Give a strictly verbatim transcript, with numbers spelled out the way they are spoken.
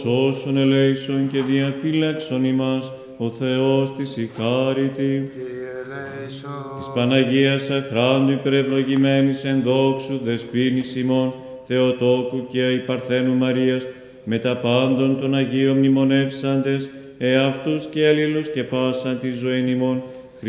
Σώσον ελέησον και διαφύλαξον ημάς, ο Θεός της η χάριτη. Της Παναγίας Αχράντου υπερευλογημένης εν δόξου δεσποίνης ημών, Θεοτόκου και η Παρθένου Μαρίας, με τα πάντων των Αγίων μνημονεύσαντες, εαυτούς και αλλήλους και πάσαν τη ζωή ημών,